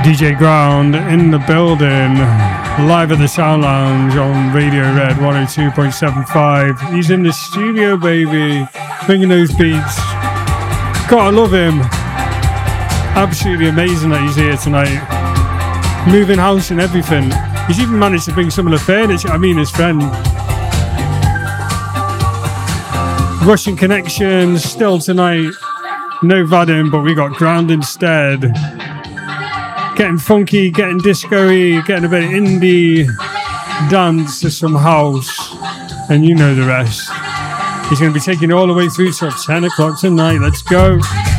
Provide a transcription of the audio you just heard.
DJ Ground in the building, live at the Sound Lounge on Radio Red 102.75. He's in the studio, baby, bringing those beats. Gotta love him. Absolutely amazing that he's here tonight. Moving house and everything. He's even managed to bring some of the furniture. I mean, his friend. Russian Connections still tonight. No Vadim, but we got Ground instead. Getting funky, getting disco-y, getting a bit of indie dance to some house, and you know the rest. He's going to be taking it all the way through till 10 o'clock tonight. Let's go.